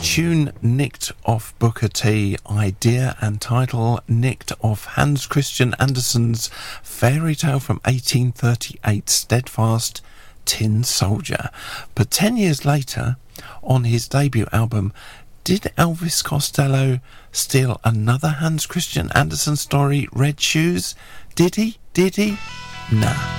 tune nicked off Booker T, idea and title nicked off Hans Christian Andersen's fairy tale from 1838, Steadfast Tin Soldier. But 10 years later, on his debut album, did Elvis Costello steal another Hans Christian Andersen story, Red Shoes? Did he? Nah.